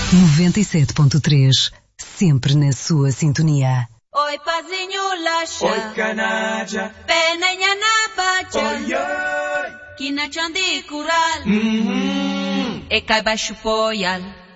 97.3, sempre na sua sintonia. Oi, pazinho, laxa. Oi, canaja. Pena na bacha. Oi, oi. Kina chandi kural. E cai baixo poial.